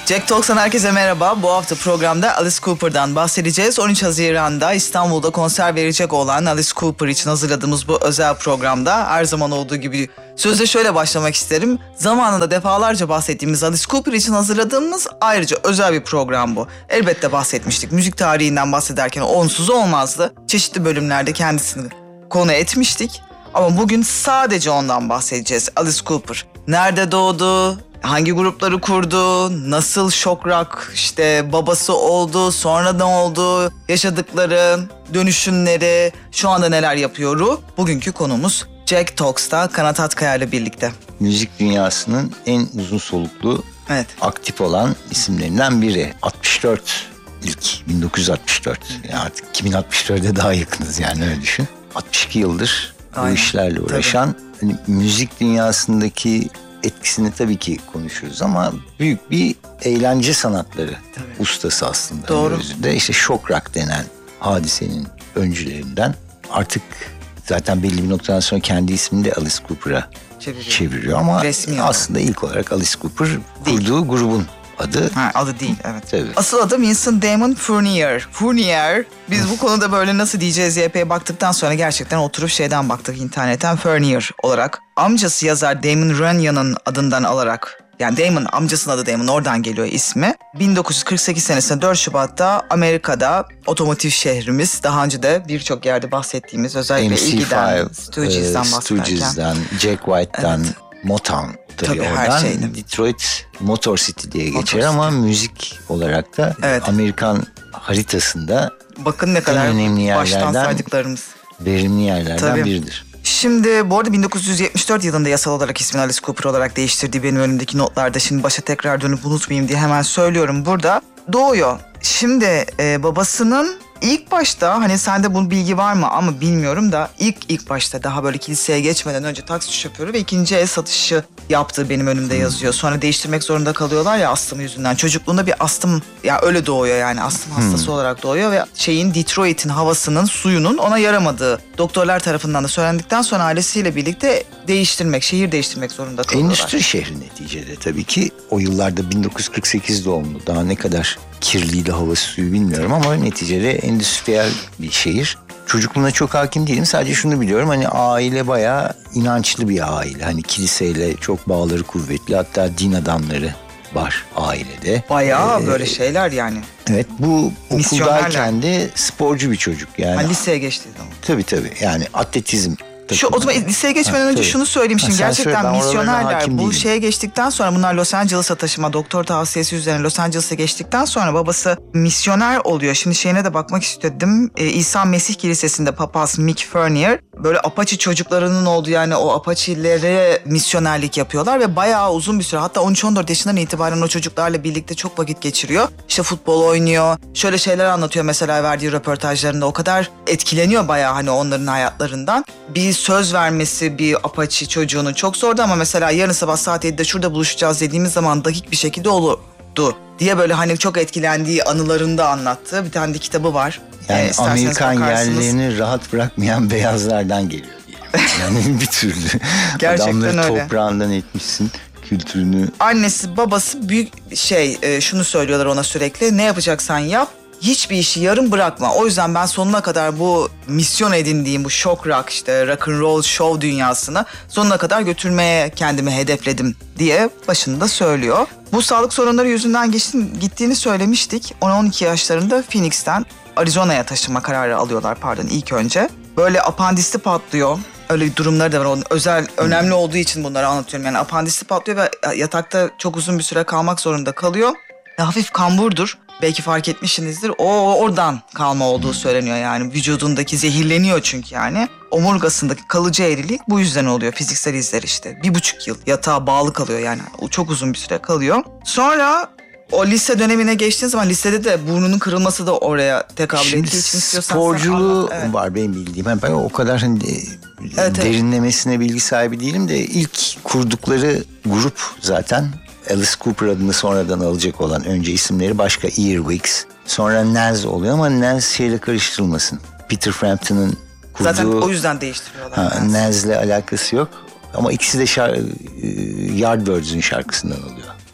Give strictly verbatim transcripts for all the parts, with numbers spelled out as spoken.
Jack Talks'tan herkese merhaba. Bu hafta programda Alice Cooper'dan bahsedeceğiz. on üç Haziran'da İstanbul'da konser verecek olan Alice Cooper için hazırladığımız bu özel programda her zaman olduğu gibi sözde şöyle başlamak isterim. Zamanında defalarca bahsettiğimiz Alice Cooper için hazırladığımız ayrıca özel bir program bu. Elbette bahsetmiştik. Müzik tarihinden bahsederken onsuz olmazdı. Çeşitli bölümlerde kendisini konu etmiştik. Ama bugün sadece ondan bahsedeceğiz. Alice Cooper. Nerede doğdu? Hangi grupları kurdu, nasıl shock rock işte babası oldu, sonra ne oldu, yaşadıkları, dönüşümleri, şu anda neler yapıyor? Bugünkü konumuz Jack Talks'ta Kanat Atkaya ile birlikte. Müzik dünyasının en uzun soluklu, evet, aktif olan isimlerinden biri. altmış dört ilk, bin dokuz yüz altmış dört. Yani artık iki bin altmış dörde daha yakınız yani, öyle düşün. altmış iki yıldır aynen, bu işlerle uğraşan, hani müzik dünyasındaki etkisini tabii ki konuşuruz ama büyük bir eğlence sanatları tabii ustası aslında. Doğru. Özünde işte shock rock denen hadisenin öncülerinden. Artık zaten belli bir noktadan sonra kendi ismini de Alice Cooper'a çeviriyor, çeviriyor ama resmi aslında olarak ilk olarak Alice Cooper kurduğu grubun adı. Ha, adı değil, evet. Tabii. Asıl adı Vincent Damon Fournier. Fournier. Biz bu konuda böyle nasıl diyeceğiz diye epey baktıktan sonra gerçekten oturup şeyden baktık internetten, Fournier olarak. Amcası yazar Damon Runyon'un adından alarak, yani Damon, amcasının adı Damon, oradan geliyor ismi. bin dokuz yüz kırk sekiz senesinde dört Şubat'ta Amerika'da otomotiv şehrimiz, daha önce de birçok yerde bahsettiğimiz, özellikle ilgiden, Stooges'dan e, bahsederken. Stooges'dan, Jack White'dan, evet, Motown. Tabii, tabii oradan her şeyden. Detroit Motor City diye Motor geçer City. Ama müzik olarak da evet, Amerikan haritasında bakın ne kadar önemli baştan saydıklarımız. Verimli yerlerden tabii biridir. Şimdi bu arada bin dokuz yüz yetmiş dört yılında yasal olarak ismini Alice Cooper olarak değiştirdiği benim önümdeki notlarda, şimdi başa tekrar dönüp unutmayayım diye hemen söylüyorum burada. Doğuyor. Şimdi e, babasının ilk başta, hani sende bu bilgi var mı ama bilmiyorum da, ilk ilk başta daha böyle kiliseye geçmeden önce taksi şoförü ve ikinci el satışı yaptığı benim önümde hmm. yazıyor. Sonra değiştirmek zorunda kalıyorlar ya astımı yüzünden. Çocukluğunda bir astım, ya öyle doğuyor yani, astım hastası hmm. olarak doğuyor ve şeyin, Detroit'in havasının, suyunun ona yaramadığı doktorlar tarafından da söylendikten sonra ailesiyle birlikte değiştirmek, şehir değiştirmek zorunda kalıyorlar. Endüstri şehri neticede tabii ki. O yıllarda bin dokuz yüz kırk sekiz doğumlu, daha ne kadar kirliydi havası suyu bilmiyorum ama neticede endüstriyel bir şehir. Çocukluğuna çok hakim değilim. Sadece şunu biliyorum, hani aile bayağı inançlı bir aile. Hani kiliseyle çok bağları kuvvetli. Hatta din adamları var ailede. Bayağı ee, böyle şeyler yani. Evet, bu okuldayken de sporcu bir çocuk yani. Ha, liseye geçtiği zaman. Tabii tabii, yani atletizm. Şu, o zaman liseye geçmeden ha, önce tabii. şunu söyleyeyim şimdi, ha, gerçekten söyle, misyonerler bu değilim. Şeye geçtikten sonra, bunlar Los Angeles'a taşıma, doktor tavsiyesi üzerine Los Angeles'a geçtikten sonra babası misyoner oluyor. Şimdi şeyine de bakmak istedim. Ee, İsa Mesih Kilisesi'nde papaz Mick Fournier böyle Apache çocuklarının olduğu, yani o Apache'lere misyonerlik yapıyorlar ve bayağı uzun bir süre, hatta on üç on dört yaşından itibaren o çocuklarla birlikte çok vakit geçiriyor. İşte futbol oynuyor. Şöyle şeyler anlatıyor mesela verdiği röportajlarında, o kadar etkileniyor bayağı hani onların hayatlarından. Bir söz vermesi bir Apache çocuğunun çok zordu ama mesela yarın sabah saat yedide şurada buluşacağız dediğimiz zaman dakik bir şekilde olurdu diye böyle hani çok etkilendiği anılarında anlattığı bir tane de kitabı var. Yani ee, Amerikan yerlilerini rahat bırakmayan beyazlardan geliyor diye. Yani bir türlü. Gerçekten adamları öyle. Toprağından etmişsin, kültürünü. Annesi babası büyük şey e, şunu söylüyorlar ona sürekli, ne yapacaksan yap. Hiçbir işi yarım bırakma. O yüzden ben sonuna kadar bu misyon edindiğim bu shock rock, işte rock and roll show dünyasını sonuna kadar götürmeye kendimi hedefledim diye başında söylüyor. Bu sağlık sorunları yüzünden geçtin, gittiğini söylemiştik. on on iki yaşlarında Phoenix'ten Arizona'ya taşınma kararı alıyorlar pardon ilk önce. Böyle apandisti patlıyor. Öyle durumları da var. Onun özel, önemli olduğu için bunları anlatıyorum. Yani apandisti patlıyor ve yatakta çok uzun bir süre kalmak zorunda kalıyor. Hafif kamburdur. Belki fark etmişsinizdir. O oradan kalma olduğu söyleniyor yani. Vücudundaki zehirleniyor çünkü yani. Omurgasındaki kalıcı eğrilik bu yüzden oluyor. Fiziksel izler işte. Bir buçuk yıl yatağa bağlı kalıyor yani. O çok uzun bir süre kalıyor. Sonra o lise dönemine geçtiğin zaman lisede de burnunun kırılması da oraya tekabül ettiği için istiyorsan sporculuğu evet. var benim bildiğim. Ben o kadar hani evet, derinlemesine evet. bilgi sahibi değilim de ilk kurdukları grup zaten Alice Cooper adını sonradan alacak olan, önce isimleri başka, Earwigs. Sonra Naz oluyor ama Naz şeyle karıştırılmasın. Peter Frampton'ın kurduğu... Zaten o yüzden değiştiriyorlar. Ha, Naz'le alakası yok. Ama ikisi de şar- Yardbirds'ün şarkısından oluyor.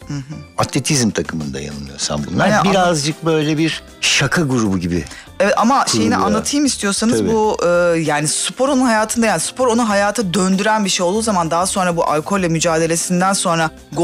Atletizm takımında yanılmıyorsam bunlar. Aynen, Birazcık böyle bir şaka grubu gibi. Evet ama şeyini Kuruluyor. anlatayım istiyorsanız Tabii. bu e, yani spor onun hayatında, yani spor onu hayata döndüren bir şey olduğu zaman daha sonra bu alkolle mücadelesinden sonra